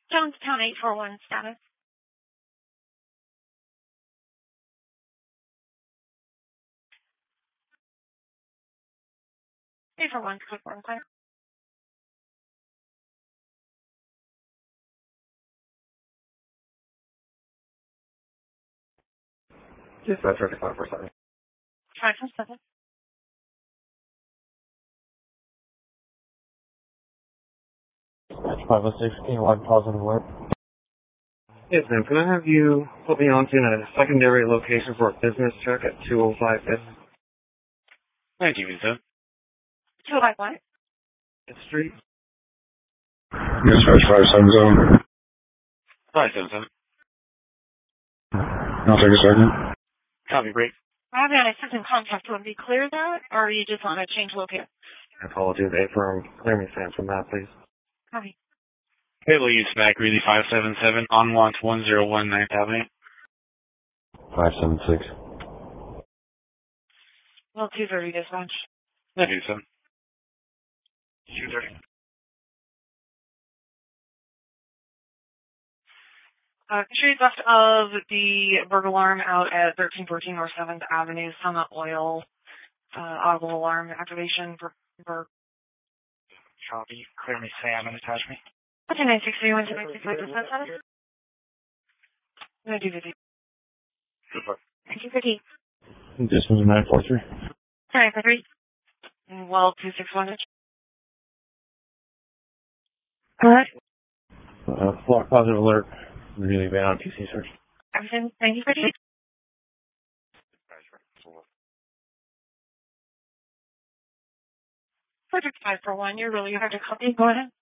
Jonestown 841 status. Eight for one, clear. Dispatcher 547. 547. 506, one positive alert. Yes, ma'am. Can I have you put me onto a secondary location for a business check at 205 5th? Thank you, Visa. 251. 5th Street? Dispatch 570. 577. I'll take a second. Copy, break. I have a second contact. Would be clear that, or you just want to change location? Apologies, A-firm. Clear me, Sam, from that, please. Copy. Cable use back, really 577, on want 101 9th Avenue. 576. Well, 230 dispatch. Thank you, Visa. 230. Trees left of the burglar alarm out at 1314 North 7th Avenue, Summit Oil, audible alarm activation for Copy. Clear me, Sam, and attach me. 963 dispatch status. No, 250. Super. 250. This was 943. 943. Well, 261. Block positive alert. Really bad on PC search. Everything. Thank you for the. 541. You're really hard to copy. Go ahead.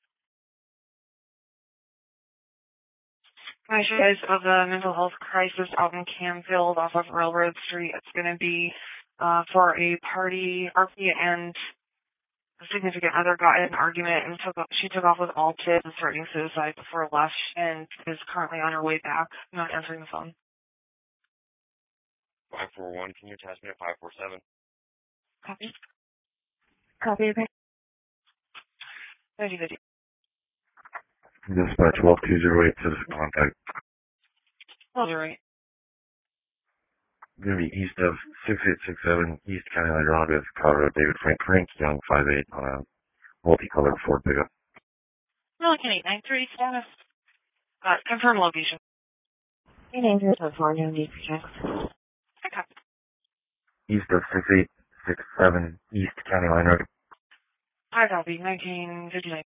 I show you guys of the mental health crisis out in Canfield off of Railroad Street. It's going to be for a party. RP and a significant other got in an argument and she took off with all kids and threatening suicide before lunch and is currently on her way back, not answering the phone. 541, can you attach me at 547? Copy. Copy, okay. 30. Dispatch 12208 says contact. Oh, you're right. Going to be east of 6867 East County Line Road with Colorado David Frank Young 58 on a multicolored Ford pickup. Milliken 893 status. Confirm location. 893 need to check. Okay. East of 6867 East County Line Road. Hi, copy. 1959.